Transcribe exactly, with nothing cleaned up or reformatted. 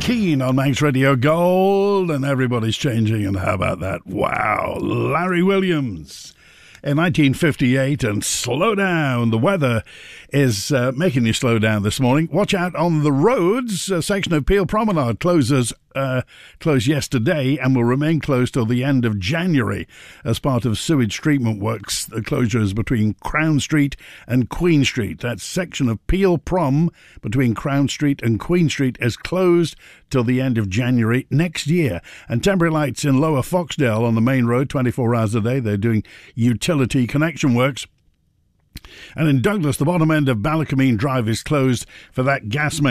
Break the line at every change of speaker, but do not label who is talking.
Keane on Manx Radio Gold, and everybody's changing, and how about that? Wow, Larry Williams in nineteen fifty-eight, and slow down. The weather is uh, making you slow down this morning. Watch out on the roads. A section of Peel Promenade closes uh, closed yesterday and will remain closed till the end of January as part of sewage treatment works. The closure is between Crown Street and Queen Street. That section of Peel Prom between Crown Street and Queen Street is closed till the end of January next year. And temporary lights in Lower Foxdale on the main road, twenty-four hours a day. They're doing utility connection works. And in Douglas, the bottom end of Ballacamine Drive is closed for that gas main.